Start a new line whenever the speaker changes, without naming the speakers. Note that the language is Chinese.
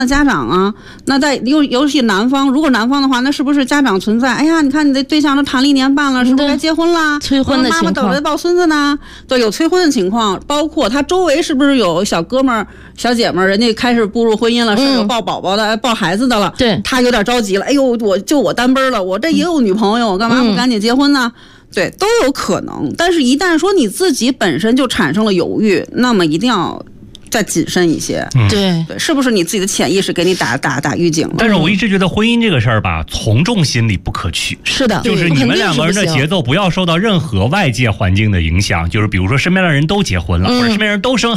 家长啊，那在尤其男方，如果男方的话，那是不是家长存在？哎呀，你看你的对象都谈了1年半了，是不是该结婚啦？
催婚的情况，
妈妈等着抱孙子呢。对，有催婚的情况，包括他周围是不是有小哥们儿、小姐们儿，人家开始步入婚姻了，是有抱宝宝的、抱孩子的了。
对，
他有点着急了。哎呦，我单奔了，我这也有女朋友，我干嘛不赶紧结婚呢？对，都有可能。但是，一旦说你自己本身就产生了犹豫，那么一定要再谨慎一些。
对，
是不是你自己的潜意识给你打预警了？
但是我一直觉得婚姻这个事儿吧，从众心理不可取。
是的，
就是你们2个人的节奏不要受到任何外界环境的影响。就是比如说身边的人都结婚了，或者身边人都生